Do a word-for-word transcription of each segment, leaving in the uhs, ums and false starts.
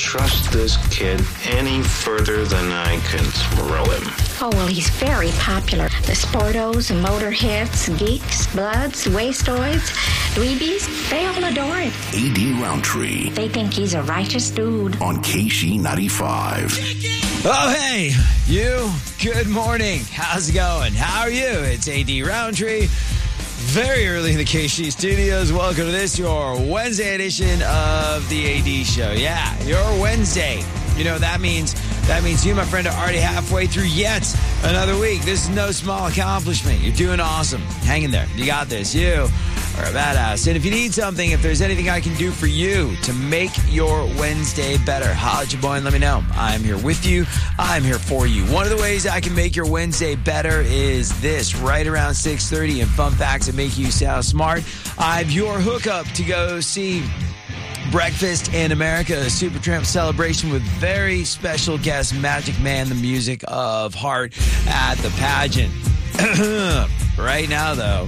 trust this kid any further than I can throw him. Oh, well, he's very popular. The sportos, motorheads, geeks, bloods, wastoids, dweebies, they all adore him. A D Roundtree. They think he's a righteous dude. On K C ninety-five. Oh, hey, you. Good morning. How's it going? How are you? It's A D Roundtree. Very early in the K C studios. Welcome to this, your Wednesday edition of the A D Show. Yeah, your Wednesday. You know, that means that means you, my friend, are already halfway through yet another week. This is no small accomplishment. You're doing awesome. Hang in there. You got this. You are a badass. And if you need something, if there's anything I can do for you to make your Wednesday better, holla at your boy and let me know. I'm here with you. I'm here for you. One of the ways I can make your Wednesday better is this, right around six thirty, and fun facts that make you sound smart. I have your hookup to go see Breakfast in America, a Supertramp celebration with very special guest Magic Man, the music of Heart at the pageant. Right now, though,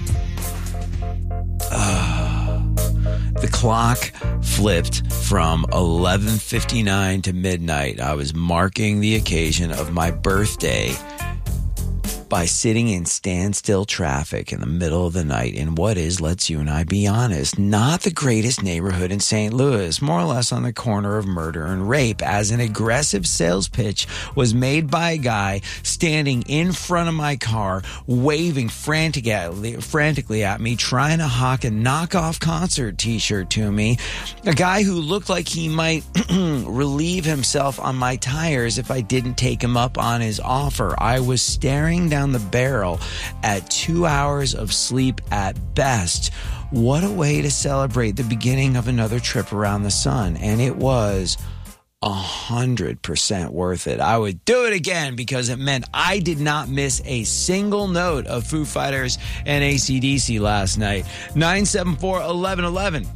uh, the clock flipped from eleven fifty-nine to midnight. I was marking the occasion of my birthday by sitting in standstill traffic in the middle of the night in what is, let's you and I be honest, not the greatest neighborhood in Saint Louis, more or less on the corner of murder and rape, as an aggressive sales pitch was made by a guy standing in front of my car, waving frantic at, frantically at me, trying to hawk a knockoff concert t-shirt to me. A guy who looked like he might relieve himself on my tires if I didn't take him up on his offer. I was staring down the barrel at two hours of sleep at best. What a way to celebrate the beginning of another trip around the sun. And it was a hundred percent worth it. I would do it again because it meant I did not miss a single note of Foo Fighters and A C D C last night. nine seven four, eleven eleven.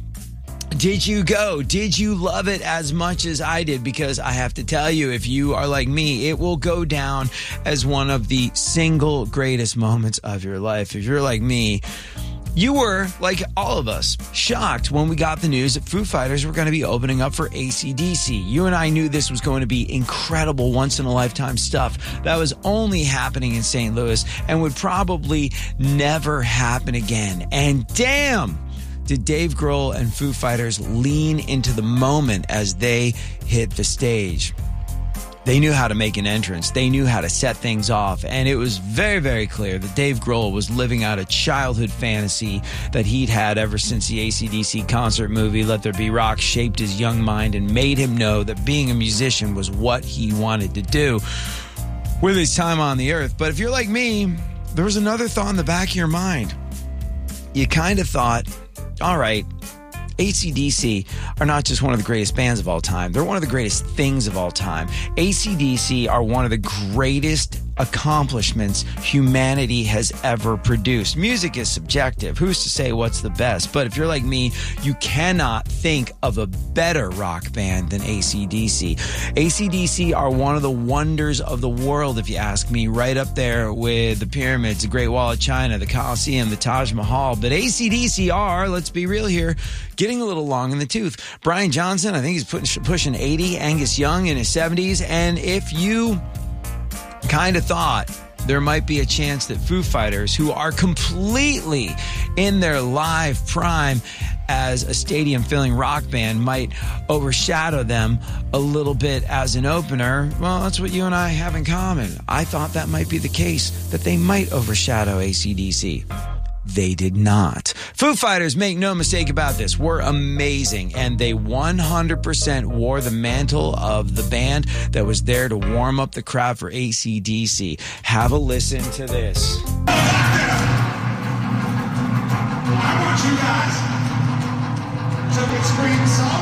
Did you go? Did you love it as much as I did? Because I have to tell you, if you are like me, it will go down as one of the single greatest moments of your life. If you're like me, you were, like all of us, shocked when we got the news that Foo Fighters were going to be opening up for A C D C. You and I knew this was going to be incredible, once-in-a-lifetime stuff that was only happening in Saint Louis and would probably never happen again. And damn, did Dave Grohl and Foo Fighters lean into the moment as they hit the stage. They knew how to make an entrance. They knew how to set things off. And it was very, very clear that Dave Grohl was living out a childhood fantasy that he'd had ever since the A C D C concert movie, Let There Be Rock, shaped his young mind and made him know that being a musician was what he wanted to do with his time on the earth. But if you're like me, there was another thought in the back of your mind. You kind of thought, all right, A C D C are not just one of the greatest bands of all time. They're one of the greatest things of all time. A C D C are one of the greatest accomplishments humanity has ever produced. Music is subjective. Who's to say what's the best? But if you're like me, you cannot think of a better rock band than A C D C. A C D C are one of the wonders of the world, if you ask me, right up there with the pyramids, the Great Wall of China, the Colosseum, the Taj Mahal. But A C D C are, let's be real here, getting a little long in the tooth. Brian Johnson, I think he's putting, pushing eighty. Angus Young in his seventies. And if you kind of thought there might be a chance that Foo Fighters, who are completely in their live prime as a stadium-filling rock band, might overshadow them a little bit as an opener, well, that's what you and I have in common. I thought that might be the case, that they might overshadow A C D C. They did not. Foo Fighters, make no mistake about this, were amazing, and they one hundred percent wore the mantle of the band that was there to warm up the crowd for A C D C. Have a listen to this. I want you guys to scream song.